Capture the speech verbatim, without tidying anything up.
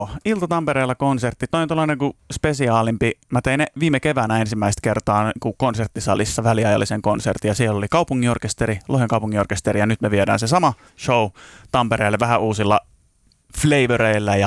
Ilta Tampereella konsertti. Toi on tuollainen kuin spesiaalimpi. Mä tein viime keväänä ensimmäistä kertaa kuin konserttisalissa väliajallisen konsertin ja siellä oli kaupunginorkesteri, Lohjan kaupunginorkesteri ja nyt me viedään se sama show Tampereelle vähän uusilla flavoreilla ja